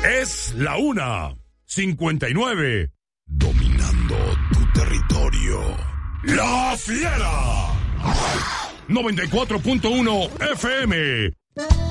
Es la 1:59. Dominando tu territorio. La Fiera. 94.1 FM.